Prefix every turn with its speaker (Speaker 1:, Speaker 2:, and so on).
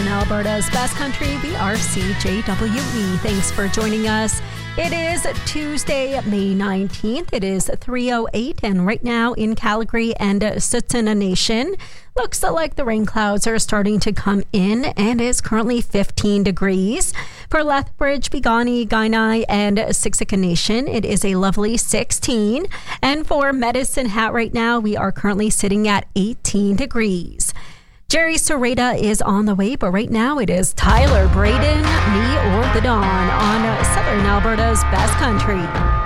Speaker 1: Southern Alberta's best country. We are CJWE. Thanks for joining us. It is Tuesday, May 19th. It is 3:08, and right now in Calgary and Tsuut'ina Nation, looks like the rain clouds are starting to come in, and it's currently 15 degrees. For Lethbridge, Piikani, Kainai, and Siksika Nation, it is a lovely 16. And for Medicine Hat right now, we are currently sitting at 18 degrees. Jerry Sereda is on the way, but right now it is Tyler Braden, Me or the Dawn on Southern Alberta's best country.